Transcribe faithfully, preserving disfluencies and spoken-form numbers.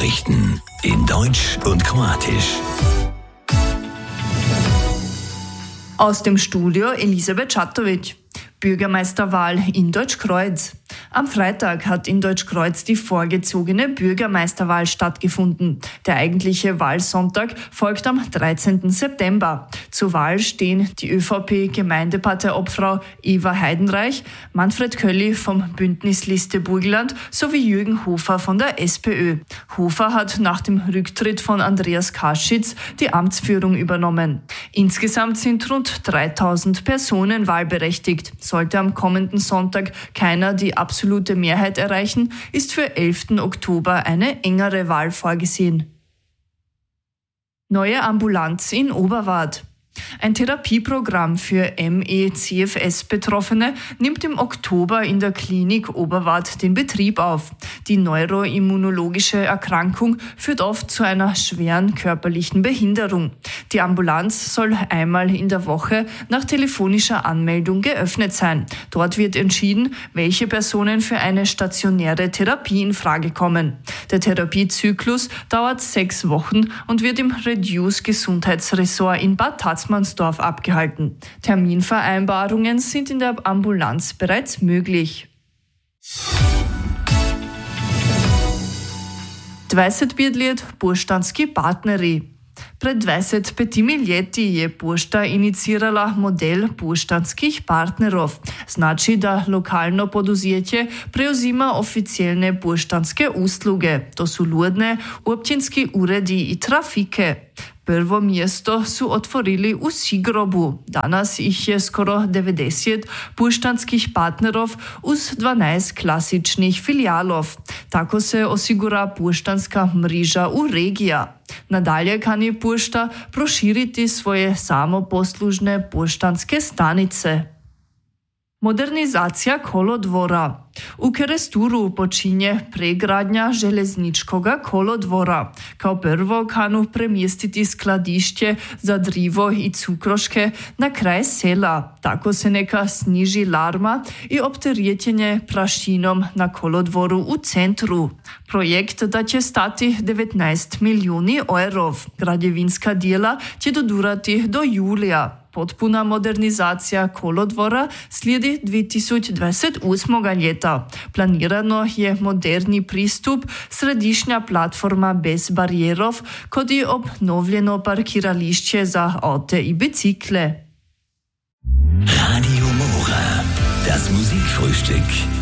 Nachrichten in Deutsch und Kroatisch. Aus dem Studio Elisabeth Schatovic. Bürgermeisterwahl in Deutschkreuz. Am Freitag hat in Deutschkreuz die vorgezogene Bürgermeisterwahl stattgefunden. Der eigentliche Wahlsonntag folgt am dreizehnten September. Zur Wahl stehen die ÖVP-Gemeindeparteiobfrau Eva Heidenreich, Manfred Kölli vom Bündnisliste Burgenland sowie Jürgen Hofer von der SPÖ. Hofer hat nach dem Rücktritt von Andreas Kaschitz die Amtsführung übernommen. Insgesamt sind rund dreitausend Personen wahlberechtigt. Sollte am kommenden Sonntag keiner die absolute Mehrheit erreichen, ist für elften Oktober eine engere Wahl vorgesehen. Neue Ambulanz in Oberwart. Ein Therapieprogramm für M E C F S-Betroffene nimmt im Oktober in der Klinik Oberwart den Betrieb auf. Die neuroimmunologische Erkrankung führt oft zu einer schweren körperlichen Behinderung. Die Ambulanz soll einmal in der Woche nach telefonischer Anmeldung geöffnet sein. Dort wird entschieden, welche Personen für eine stationäre Therapie in Frage kommen. Der Therapiezyklus dauert sechs Wochen und wird im Reduce-Gesundheitsressort in Bad Tatzmannsdorf abgehalten. Terminvereinbarungen sind in der Ambulanz bereits möglich. dvajset pet let poštanski partnerji. Pred dvajset petimi leti je pošta inicirala model poštanskih partnerov. Znači, da lokalno poduzetje preuzima oficijelne poštanske usluge. To su Ludne, općinski uredi i trafike. Prvo mjesto su otvorili u Sigrobu. Danas ih je skoro devetdeset poštanskih partnerov uz dvanajst klasičnih filijalov. Tako se osigura poštanska mreža u regija. Nadalje kani pošta proširiti svoje samoposlužne poštanske stanice. Modernizacija kolodvora. U Keresturu počinje pregradnja železničkoga kolodvora. Kao prvo kanu premjestiti skladišće za drivo i cukroške na kraj sela. Tako se neka sniži larma i opterjećenje prašinom na kolodvoru u centru. Projekt da će stati devetnaest milijuni eurov. Građevinska dijela će dodurati do julija. Potpuna modernizacija kolodvora slijedi dve tisoč dvajset osmega leta. Planirano je moderni pristup, središnja platforma bez barijerov, kot i obnovljeno parkirališče za avte i bicikle. Radio Mora, das Musikfrühstück.